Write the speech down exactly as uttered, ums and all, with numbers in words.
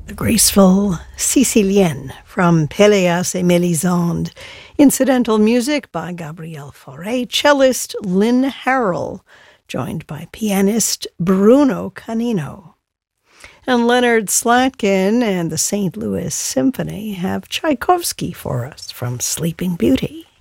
The graceful Sicilienne from Péléas et Mélisande. Incidental music by Gabriel Fauré, cellist Lynn Harrell, joined by pianist Bruno Canino. And Leonard Slatkin and the Saint Louis Symphony have Tchaikovsky for us from Sleeping Beauty.